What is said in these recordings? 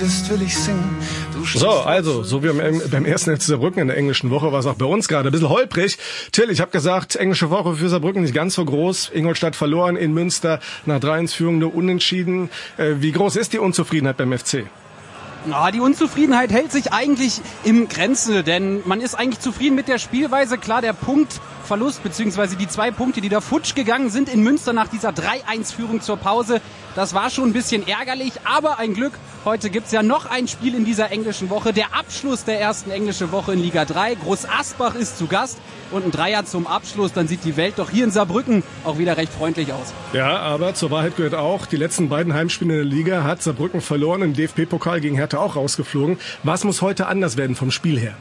bist, will ich singen. So, also, so wie beim ersten FC Saarbrücken in der englischen Woche war es auch bei uns gerade ein bisschen holprig. Till, ich habe gesagt, englische Woche für Saarbrücken nicht ganz so groß. Ingolstadt verloren in Münster, nach 3-1-Führung nur unentschieden. Wie groß ist die Unzufriedenheit beim FC? Ja, die Unzufriedenheit hält sich eigentlich im Grenze, denn man ist eigentlich zufrieden mit der Spielweise. Klar, der Punktverlust bzw. die 2 Punkte, die da futsch gegangen sind in Münster nach dieser 3-1-Führung zur Pause, das war schon ein bisschen ärgerlich, aber ein Glück. Heute gibt's ja noch ein Spiel in dieser englischen Woche, der Abschluss der ersten englischen Woche in Liga 3. Groß Asbach ist zu Gast und ein Dreier zum Abschluss. Dann sieht die Welt doch hier in Saarbrücken auch wieder recht freundlich aus. Ja, aber zur Wahrheit gehört auch, die letzten beiden Heimspiele in der Liga hat Saarbrücken verloren, im DFB-Pokal gegen Hertha auch rausgeflogen. Was muss heute anders werden vom Spiel her?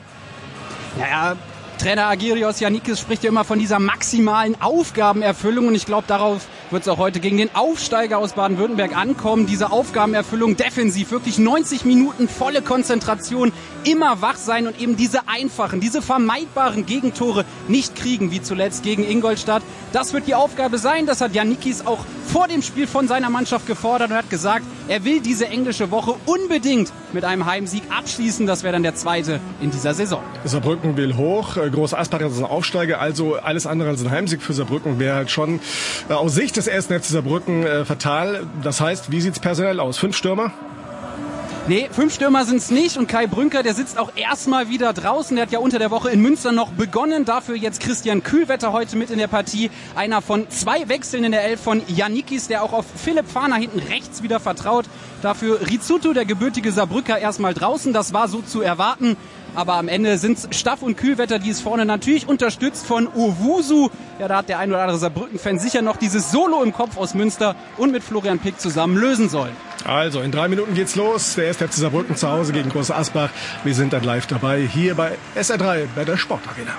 Naja, Trainer Agirios Yannikis spricht ja immer von dieser maximalen Aufgabenerfüllung und ich glaube, darauf wird es auch heute gegen den Aufsteiger aus Baden-Württemberg ankommen. Diese Aufgabenerfüllung defensiv, wirklich 90 Minuten volle Konzentration, immer wach sein und eben diese einfachen, diese vermeidbaren Gegentore nicht kriegen, wie zuletzt gegen Ingolstadt. Das wird die Aufgabe sein, das hat Yannikis auch vor dem Spiel von seiner Mannschaft gefordert und hat gesagt, er will diese englische Woche unbedingt mit einem Heimsieg abschließen. Das wäre dann der zweite in dieser Saison. Saarbrücken will hoch, Groß Asbach ist ein Aufsteiger, also alles andere als ein Heimsieg für Saarbrücken wäre halt schon aus Sicht des ersten FC Saarbrücken fatal. Das heißt, wie sieht's personell aus? 5 Stürmer? Nee, 5 Stürmer sind's nicht und Kai Brünker, der sitzt auch erstmal wieder draußen. Der hat ja unter der Woche in Münster noch begonnen. Dafür jetzt Christian Kühlwetter heute mit in der Partie. Einer von 2 Wechseln in der Elf von Yannikis, der auch auf Philipp Fahner hinten rechts wieder vertraut. Dafür Rizzuto, der gebürtige Saarbrücker, erstmal draußen. Das war so zu erwarten. Aber am Ende sind's Staff und Kühlwetter, die es vorne natürlich unterstützt von Owusu. Ja, da hat der ein oder andere Saarbrücken-Fan sicher noch dieses Solo im Kopf aus Münster und mit Florian Pick zusammen lösen sollen. Also, in 3 Minuten geht's los. Der erste FC Saarbrücken zu Hause gegen Groß Asbach. Wir sind dann live dabei, hier bei SR3, bei der Sportarena.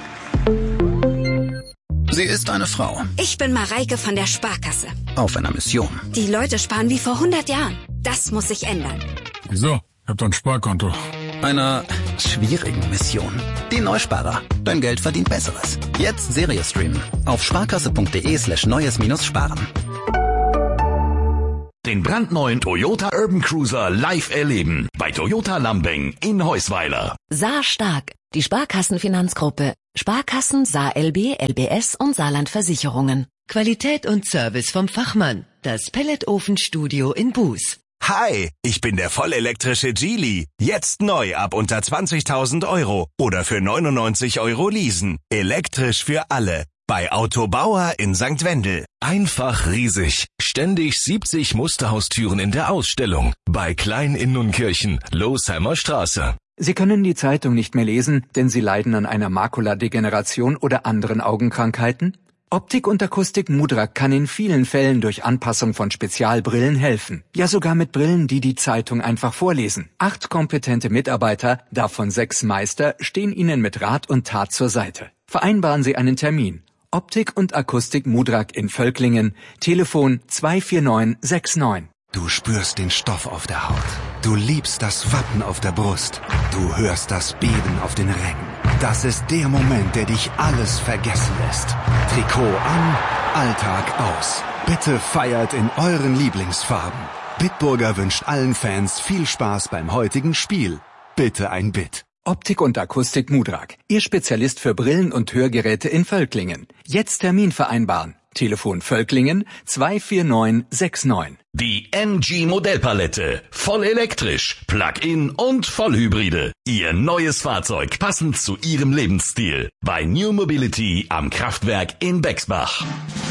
Sie ist eine Frau. Ich bin Mareike von der Sparkasse. Auf einer Mission. Die Leute sparen wie vor 100 Jahren. Das muss sich ändern. Wieso? Ich hab doch ein Sparkonto. Einer schwierigen Mission. Die Neusparer. Dein Geld verdient Besseres. Jetzt Serie streamen. Auf sparkasse.de/neues-sparen. Den brandneuen Toyota Urban Cruiser live erleben. Bei Toyota Lambeng in Heusweiler. Saar stark. Die Sparkassenfinanzgruppe. Sparkassen, Saar LB, LBS und Saarland Versicherungen. Qualität und Service vom Fachmann. Das Pelletofenstudio in Buß. Hi, ich bin der vollelektrische Geely. Jetzt neu ab unter 20.000 Euro oder für 99 Euro leasen. Elektrisch für alle. Bei Autobauer in St. Wendel. Einfach riesig. Ständig 70 Musterhaustüren in der Ausstellung. Bei Klein in Nunkirchen, Losheimer Straße. Sie können die Zeitung nicht mehr lesen, denn Sie leiden an einer Makuladegeneration oder anderen Augenkrankheiten? Optik und Akustik Mudrak kann in vielen Fällen durch Anpassung von Spezialbrillen helfen. Ja, sogar mit Brillen, die die Zeitung einfach vorlesen. 8 kompetente Mitarbeiter, davon 6 Meister, stehen Ihnen mit Rat und Tat zur Seite. Vereinbaren Sie einen Termin. Optik und Akustik Mudrak in Völklingen. Telefon 24969. Du spürst den Stoff auf der Haut. Du liebst das Wappen auf der Brust. Du hörst das Beben auf den Rängen. Das ist der Moment, der dich alles vergessen lässt. Trikot an, Alltag aus. Bitte feiert in euren Lieblingsfarben. Bitburger wünscht allen Fans viel Spaß beim heutigen Spiel. Bitte ein Bit. Optik und Akustik Mudrak. Ihr Spezialist für Brillen und Hörgeräte in Völklingen. Jetzt Termin vereinbaren. Telefon Völklingen 24969. Die MG Modellpalette. Voll elektrisch, Plug-in und Vollhybride. Ihr neues Fahrzeug passend zu Ihrem Lebensstil. Bei New Mobility am Kraftwerk in Bexbach.